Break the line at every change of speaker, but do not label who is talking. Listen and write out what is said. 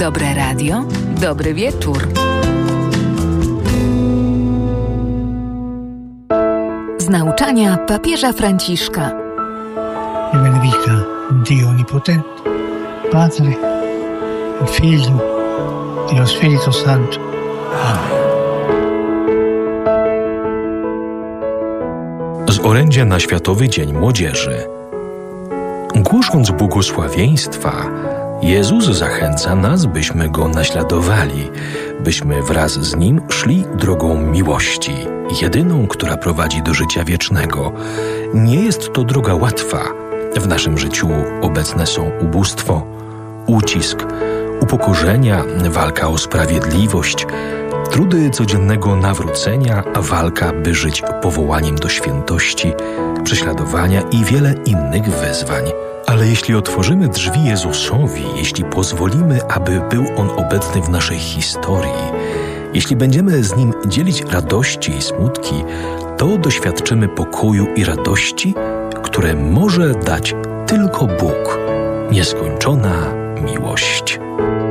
Dobre radio, dobry wieczór. Z nauczania papieża Franciszka.
E benedica Dio Onnipotente, Padre, il Figlio e lo Spirito Santo. Amen.
Z orędzia na Światowy Dzień Młodzieży. Głosząc błogosławieństwa, Jezus zachęca nas, byśmy Go naśladowali, byśmy wraz z Nim szli drogą miłości, jedyną, która prowadzi do życia wiecznego. Nie jest to droga łatwa. W naszym życiu obecne są ubóstwo, ucisk, upokorzenia, walka o sprawiedliwość, trudy codziennego nawrócenia, walka, by żyć powołaniem do świętości, prześladowania i wiele innych wyzwań. Ale jeśli otworzymy drzwi Jezusowi, jeśli pozwolimy, aby był On obecny w naszej historii, jeśli będziemy z Nim dzielić radości i smutki, to doświadczymy pokoju i radości, które może dać tylko Bóg. Nieskończona miłość.